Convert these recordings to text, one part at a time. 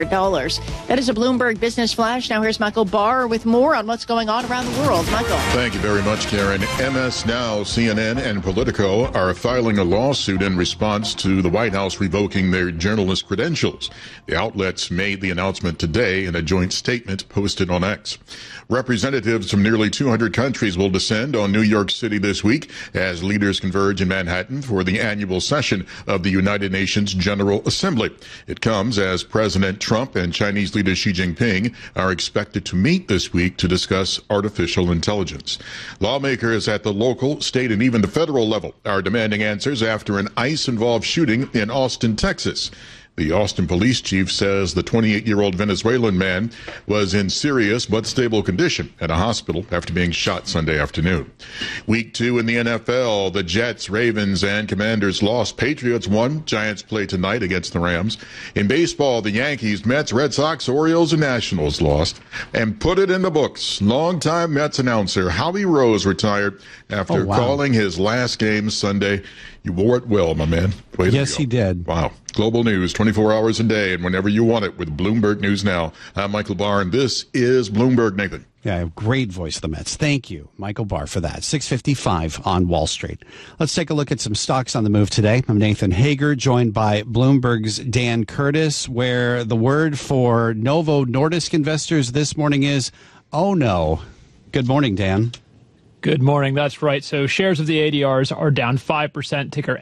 That is a Bloomberg Business Flash. Now here's Michael Barr with more on what's going on around the world. Michael. Thank you very much, Karen. MS Now, CNN, and Politico are filing a lawsuit in response to the White House revoking their journalist credentials. The outlets made the announcement today in a joint statement posted on X. Representatives from nearly 200 countries will descend on New York City this week as leaders converge in Manhattan for the annual session of the United Nations General Assembly. It comes as President Trump and Chinese leader Xi Jinping are expected to meet this week to discuss artificial intelligence. Lawmakers at the local, state, and even the federal level are demanding answers after an ICE-involved shooting in Austin, Texas. The Austin police chief says the 28-year-old Venezuelan man was in serious but stable condition at a hospital after being shot Sunday afternoon. Week 2 in the NFL, the Jets, Ravens, and Commanders lost. Patriots won. Giants play tonight against the Rams. In baseball, the Yankees, Mets, Red Sox, Orioles, and Nationals lost. And put it in the books. Longtime Mets announcer Howie Rose retired after calling his last game Sunday. You wore it well, my man. Yes, he did. Wow. Global news, 24 hours a day, and whenever you want it with Bloomberg News Now. I'm Michael Barr, and this is Bloomberg, Nathan. Yeah, great voice of the Mets. Thank you, Michael Barr, for that. 6:55 on Wall Street. Let's take a look at some stocks on the move today. I'm Nathan Hager, joined by Bloomberg's Dan Curtis, where the word for Novo Nordisk investors this morning is, oh no. Good morning, Dan. Good morning. That's right. So shares of the ADRs are down 5%, ticker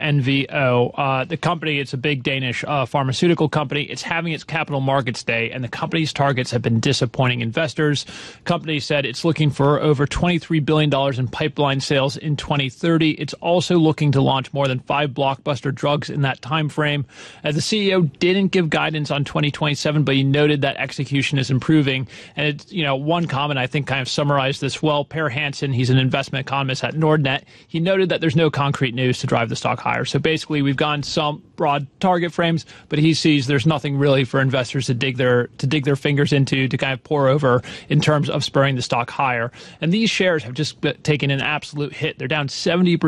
NVO. The company, it's a big Danish pharmaceutical company. It's having its capital markets day, and the company's targets have been disappointing investors. Company said it's looking for over $23 billion in pipeline sales in 2030. It's also looking to launch more than 5 blockbuster drugs in that time frame. The CEO didn't give guidance on 2027, but he noted that execution is improving. And it's, one comment I think kind of summarized this well. Per Hansen, he's an investment economist at Nordnet. He noted that there's no concrete news to drive the stock higher. So basically, we've gone some broad target frames, but he sees there's nothing really for investors to dig their fingers into to kind of pour over in terms of spurring the stock higher. And these shares have just taken an absolute hit. They're down 70%.